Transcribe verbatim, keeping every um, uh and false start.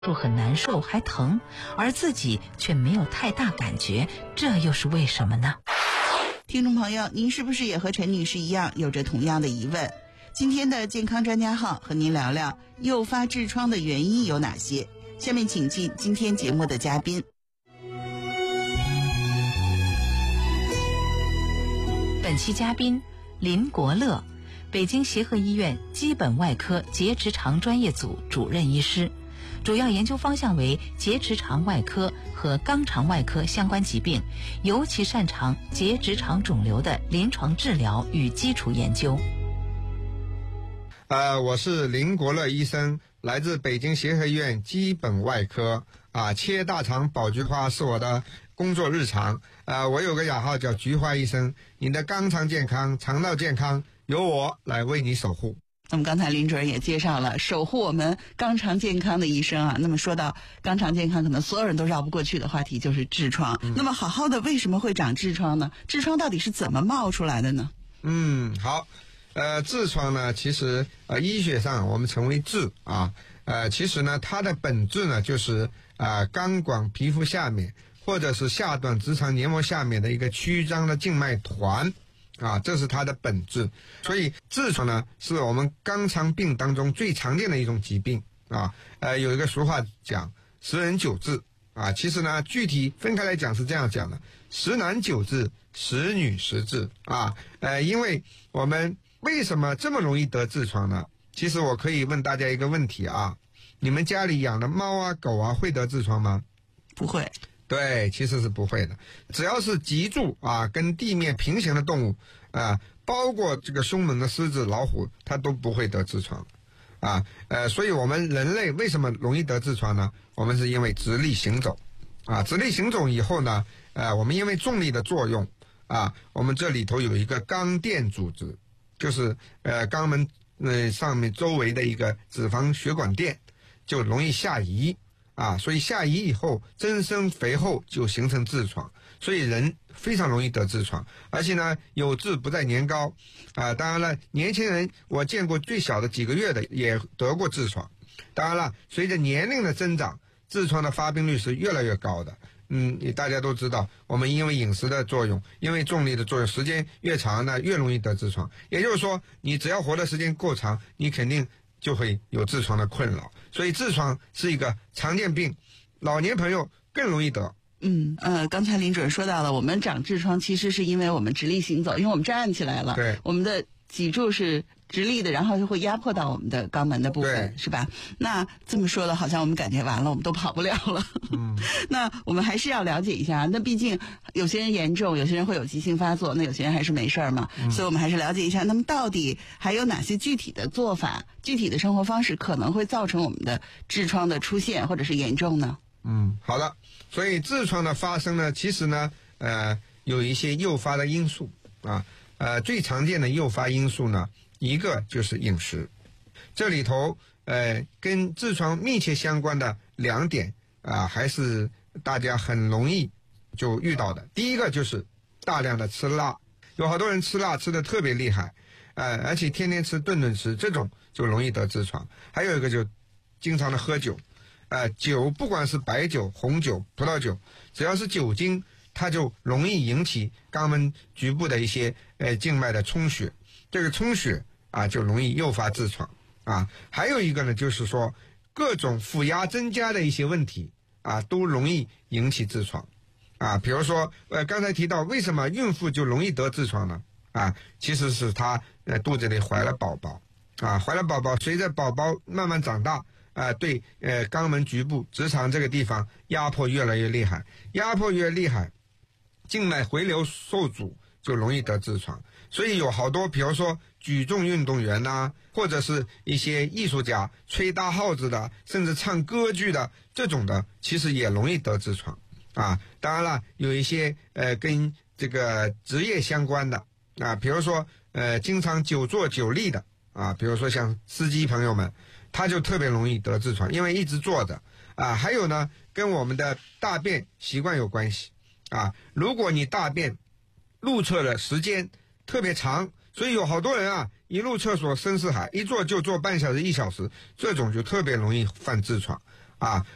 就很难受还疼，而自己却没有太大感觉，这又是为什么呢？ 听众朋友，您是不是也和陈女士一样有着同样的疑问？今天的健康专家号和您聊聊诱发痔疮的原因有哪些。下面请进今天节目的嘉宾。 本期嘉宾林国乐，北京协和医院基本外科结直肠专业组主任医师，主要研究方向为结直肠外科和肛肠外科相关疾病，尤其擅长结直肠肿瘤的临床治疗与基础研究。 呃，我是林国乐医生，来自北京协和医院基本外科啊，切大肠保菊花是我的工作日常。呃，我有个雅号叫菊花医生，你的肛肠健康、肠道健康由我来为你守护。 那么刚才林主任也介绍了守护我们肛肠健康的医生啊。那么说到肛肠健康，可能所有人都绕不过去的话题就是痔疮。嗯、那么好好的为什么会长痔疮呢？痔疮到底是怎么冒出来的呢？ 嗯，好。呃，痔疮呢，其实呃医学上我们称为痔啊，呃其实呢它的本质呢就是啊、呃、肛管皮肤下面或者是下段直肠黏膜下面的一个曲张的静脉团啊，这是它的本质。所以痔疮呢是我们肛肠病当中最常见的一种疾病啊。呃有一个俗话讲十人九痔啊，其实呢具体分开来讲是这样讲的，十男九痔，十女十痔啊。呃因为我们为什么这么容易得痔疮呢？其实我可以问大家一个问题啊，你们家里养的猫啊狗啊会得痔疮吗？ 不会。 对，其实是不会的。只要是脊柱啊跟地面平行的动物啊，包括这个凶猛的狮子老虎，它都不会得痔疮啊。呃所以我们人类为什么容易得痔疮呢？我们是因为直立行走啊，直立行走以后呢呃我们因为重力的作用啊，我们这里头有一个肛垫组织，就是呃肛门呃上面周围的一个脂肪血管垫就容易下移啊，所以下移以后增生肥厚就形成痔疮，所以人非常容易得痔疮。而且呢有痔不在年高啊，当然了年轻人我见过最小的几个月的也得过痔疮。当然了随着年龄的增长，痔疮的发病率是越来越高的。嗯，大家都知道，我们因为饮食的作用，因为重力的作用，时间越长呢，越容易得痔疮。也就是说，你只要活的时间够长，你肯定就会有痔疮的困扰。所以痔疮是一个常见病，老年朋友更容易得。 嗯呃，刚才林主任说到了，我们长痔疮其实是因为我们直立行走，因为我们站起来了， 对， 我们的脊柱是直立的，然后就会压迫到我们的肛门的部分，是吧？那这么说的，好像我们感觉完了，我们都跑不了了。嗯，那我们还是要了解一下，那毕竟有些人严重，有些人会有急性发作，那有些人还是没事儿嘛、嗯。所以我们还是了解一下，那么到底还有哪些具体的做法、具体的生活方式可能会造成我们的痔疮的出现或者是严重呢？ 嗯，好的。所以痔疮的发生呢，其实呢，呃，有一些诱发的因素啊。呃，最常见的诱发因素呢，一个就是饮食。这里头呃跟痔疮密切相关的两点啊、呃，还是大家很容易就遇到的。第一个就是大量的吃辣，有好多人吃辣吃的特别厉害，呃，而且天天吃顿顿吃，这种就容易得痔疮。还有一个就经常的喝酒，呃，酒不管是白酒、红酒、葡萄酒，只要是酒精，它就容易引起肛门局部的一些呃静脉的充血，这个充血啊就容易诱发痔疮啊。还有一个呢，就是说各种腹压增加的一些问题啊，都容易引起痔疮啊。比如说呃刚才提到为什么孕妇就容易得痔疮呢？啊，其实是她呃肚子里怀了宝宝啊，怀了宝宝，随着宝宝慢慢长大。啊，对，呃，肛门局部、直肠这个地方压迫越来越厉害，压迫越厉害，静脉回流受阻，就容易得痔疮。所以有好多，比如说举重运动员呐、啊，或者是一些艺术家吹大号子的，甚至唱歌剧的这种的，其实也容易得痔疮啊。当然了，有一些呃跟这个职业相关的啊，比如说呃经常久坐久立的啊，比如说像司机朋友们。他就特别容易得痔疮，因为一直坐着啊。还有呢，跟我们的大便习惯有关系啊。如果你大便路厕的时间特别长，所以有好多人啊，一入厕所深似海，一坐就坐半小时一小时，这种就特别容易犯痔疮啊。